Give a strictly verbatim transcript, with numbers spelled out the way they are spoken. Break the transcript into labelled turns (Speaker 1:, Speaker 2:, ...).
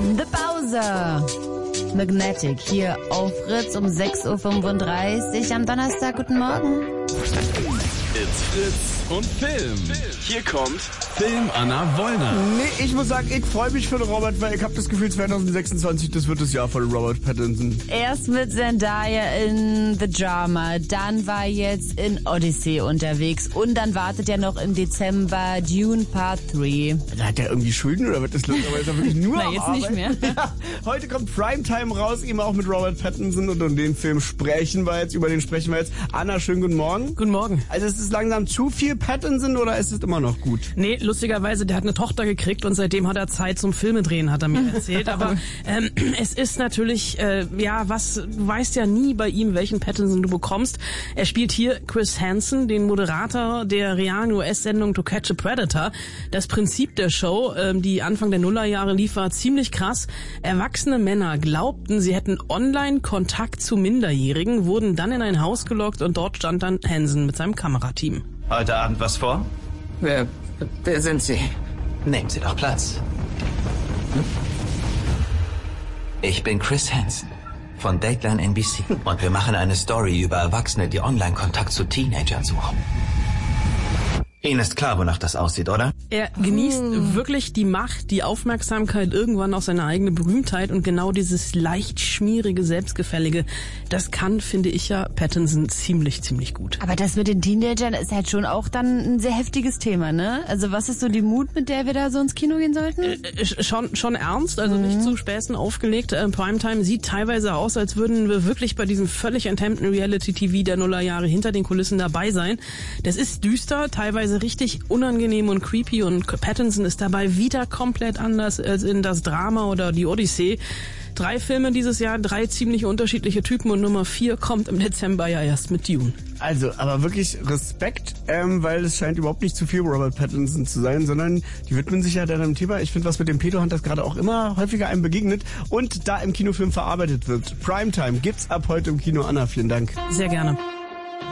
Speaker 1: The Bowser. Magnetic hier auf Fritz um sechs Uhr fünfunddreißig am Donnerstag. Guten Morgen.
Speaker 2: It's Fritz und Film. Hier kommt Film Anna Wollner.
Speaker 3: Nee, ich muss sagen, ich freue mich für den Robert, weil ich habe das Gefühl, zwanzig sechsundzwanzig, das wird das Jahr von Robert Pattinson.
Speaker 1: Erst mit Zendaya in The Drama, dann war jetzt in Odyssey unterwegs und dann wartet ja noch im Dezember Dune Part drei.
Speaker 3: Da hat er irgendwie Schulden oder was ist los? Aber ist er wirklich nur
Speaker 1: Na,
Speaker 3: am
Speaker 1: jetzt nicht
Speaker 3: Arbeiten?
Speaker 1: mehr.
Speaker 3: Ja, heute kommt Primetime raus, eben auch mit Robert Pattinson und um den Film sprechen wir jetzt, über den sprechen wir jetzt. Anna, schönen guten Morgen.
Speaker 4: Guten Morgen.
Speaker 3: Also ist es langsam zu viel Pattinson oder ist es immer noch gut?
Speaker 4: Nee, lustigerweise, der hat eine Tochter gekriegt und seitdem hat er Zeit zum Filmedrehen, hat er mir erzählt. Aber ähm, es ist natürlich, äh, ja, was, du weißt ja nie bei ihm, welchen Pattinson du bekommst. Er spielt hier Chris Hansen, den Moderator der realen U S-Sendung To Catch a Predator. Das Prinzip der Show, ähm, die Anfang der Nullerjahre lief, war ziemlich krass. Erwachsene Männer glaubten, sie hätten Online-Kontakt zu Minderjährigen, wurden dann in ein Haus gelockt und dort stand dann Hansen mit seinem Kamerateam.
Speaker 5: Heute Abend was vor?
Speaker 6: Wer, wer sind Sie?
Speaker 5: Nehmen Sie doch Platz. Hm? Ich bin Chris Hansen von Dateline N B C und wir machen eine Story über Erwachsene, die Online-Kontakt zu Teenagern suchen. Ihnen ist klar, wonach das aussieht, oder?
Speaker 4: Er genießt oh. wirklich die Macht, die Aufmerksamkeit, irgendwann auch seine eigene Berühmtheit und genau dieses leicht schmierige, selbstgefällige, das kann, finde ich ja, Pattinson ziemlich, ziemlich gut.
Speaker 1: Aber das mit den Teenagern ist halt schon auch dann ein sehr heftiges Thema, ne? Also was ist so die Mut, mit der wir da so ins Kino gehen sollten?
Speaker 4: Äh, schon, schon ernst, also mhm. nicht zu Späßen aufgelegt. Äh, Primetime sieht teilweise aus, als würden wir wirklich bei diesem völlig enthemmten Reality-T V der Nullerjahre hinter den Kulissen dabei sein. Das ist düster, teilweise richtig unangenehm und creepy und Pattinson ist dabei wieder komplett anders als in das Drama oder die Odyssee. Drei Filme dieses Jahr, drei ziemlich unterschiedliche Typen und Nummer vier kommt im Dezember ja erst mit Dune.
Speaker 3: Also, aber wirklich Respekt, ähm, weil es scheint überhaupt nicht zu viel Robert Pattinson zu sein, sondern die widmen sich ja deinem Thema. Ich finde, was mit dem Pedo-Hunters gerade auch immer häufiger einem begegnet und da im Kinofilm verarbeitet wird. Primetime gibt's ab heute im Kino. Anna, vielen Dank.
Speaker 4: Sehr gerne.